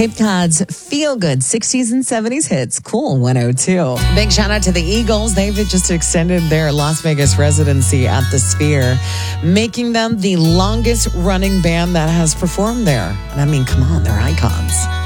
Cape Cod's feel-good 60s and 70s hits. Cool 102. Big shout out to the Eagles. They've just extended their Las Vegas residency at the Sphere, making them the longest running band that has performed there. And I mean, come on, they're icons.